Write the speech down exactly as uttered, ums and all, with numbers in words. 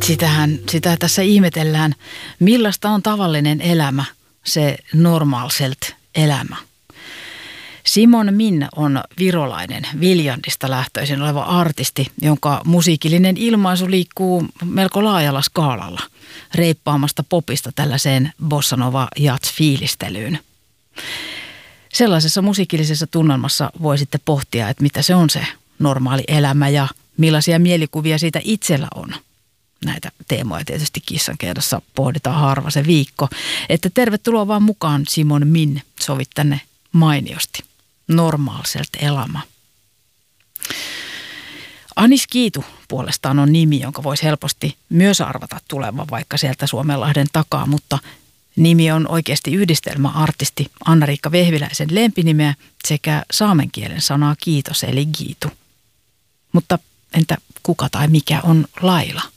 Sitähän, sitä tässä ihmetellään, millaista on tavallinen elämä, se normalselt elämä. Simon Min on virolainen, Viljandista lähtöisin oleva artisti, jonka musiikillinen ilmaisu liikkuu melko laajalla skaalalla, reippaamasta popista tällaiseen bossanova jazz-fiilistelyyn. Sellaisessa musiikillisessa tunnelmassa voi sitten pohtia, että mitä se on se normaali elämä ja millaisia mielikuvia siitä itsellä on. Näitä teemoja tietysti Kissankeitossa pohditaan harva se viikko. Että tervetuloa vaan mukaan Simon Min, sovit tänne mainiosti. Normaalselt elämä. Anis Kiitu puolestaan on nimi, jonka voisi helposti myös arvata tulevan vaikka sieltä Suomenlahden takaa, mutta nimi on oikeasti yhdistelmä artisti Anna-Riikka Vehviläisen lempinimeä sekä saamen kielen sanaa kiitos eli Giitu. Mutta entä kuka tai mikä on Laila?